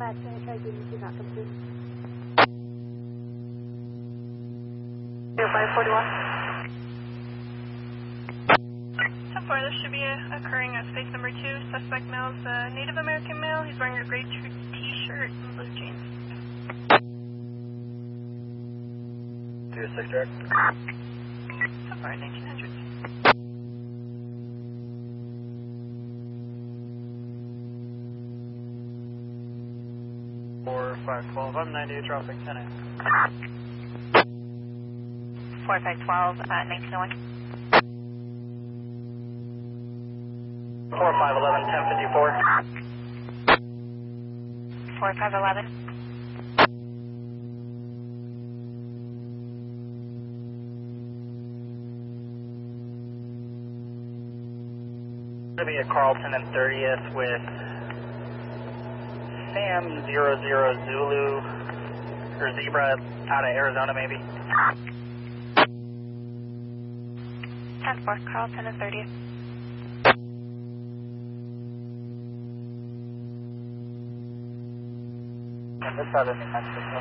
Dispatch, try to not come through. 0541. 10-4, this should be occurring at space number 2. Suspect male is a Native American male. He's wearing a gray t-shirt and blue jeans. 2-6 direct. 10-4, 1900. 4512, I'm 98 traffic, 10-8. 4512, 1901. 4511, 1054. 4511. Going to be at Carlton and 30th with Sam 00 Zulu or Zebra out of Arizona maybe. 10-4, Carlton and 30th. And this side of New Mexico.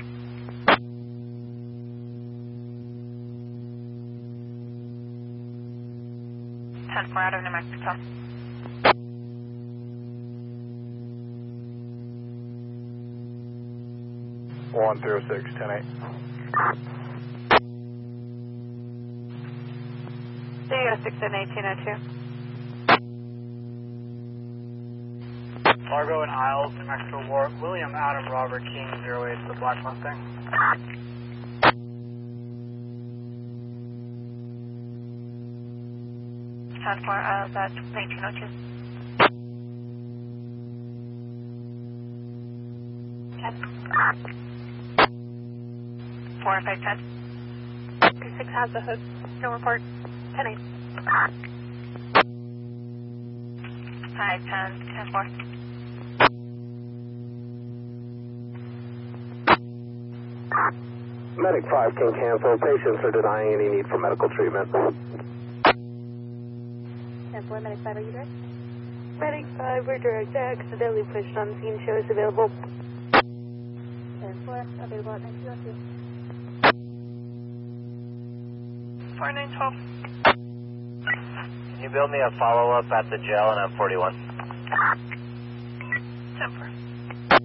10-4 out of New Mexico. One 06, 10-8. There you go, 6 and 1802. Largo and Isles, New Mexico, William Adam Robert King 08, the Black Mustang. 10-4, that's 1902. 4510. 26 has the hood. No report. 10-8. 510, 10-4. Medic 5 can cancel. Patients are denying any need for medical treatment. 10-4, Medic 5, are you direct? Medic 5, we're direct. Accidentally pushed on scene. Show is available. 10-4, available at 9202. 4912. Can you build me a follow-up at the jail and at 41? 10-4.